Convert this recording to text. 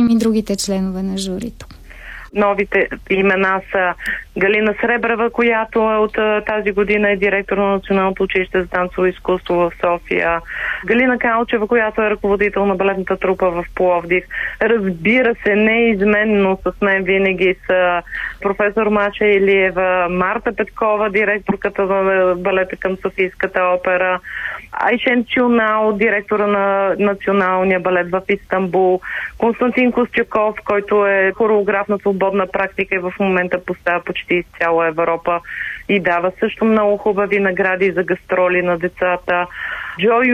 представим и другите членове на журито. Новите имена са Галина Сребрева, която от тази година е директор на Националното училище за танцово изкуство в София. Галина Калчева, която е ръководител на балетната трупа в Пловдив. Разбира се, неизменно с мен винаги са професор Маша Илиева, Марта Петкова, директорката на балета към Софийската опера, Айшен Чунал, директора на Националния балет в Истанбул, Константин Костюков, който е хореограф на свободна практика и в момента поставя почти из цяла Европа и дава също много хубави награди за гастроли на децата. Джо